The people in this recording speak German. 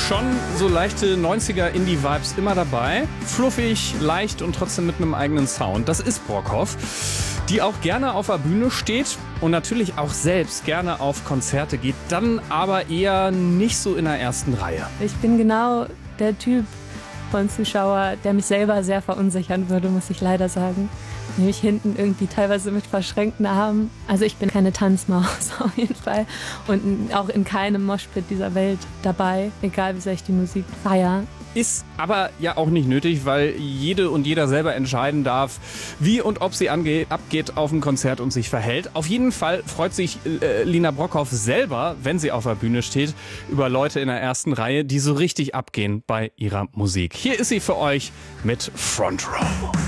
Schon so leichte 90er-Indie-Vibes immer dabei. Fluffig, leicht und trotzdem mit einem eigenen Sound. Das ist Brockhoff, die auch gerne auf der Bühne steht und natürlich auch selbst gerne auf Konzerte geht, dann aber eher nicht so in der ersten Reihe. Ich bin genau der Typ von Zuschauer, der mich selber sehr verunsichern würde, muss ich leider sagen. Nämlich hinten irgendwie teilweise mit verschränkten Armen. Also ich bin keine Tanzmaus auf jeden Fall und auch in keinem Moshpit dieser Welt dabei, egal wie sehr ich die Musik feiere. Ist aber ja auch nicht nötig, weil jede und jeder selber entscheiden darf, wie und ob sie abgeht auf dem Konzert und sich verhält. Auf jeden Fall freut sich Lina Brockhoff selber, wenn sie auf der Bühne steht, über Leute in der ersten Reihe, die so richtig abgehen bei ihrer Musik. Hier ist sie für euch mit Front Row.